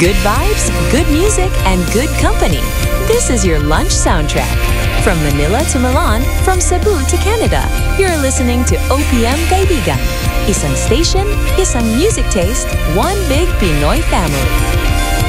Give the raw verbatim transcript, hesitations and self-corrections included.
Good vibes, good music, and good company. This is your lunch soundtrack. From Manila to Milan, from Cebu to Canada, you're listening to O P M Kaibigan. Isang station, isang music taste, one big Pinoy family.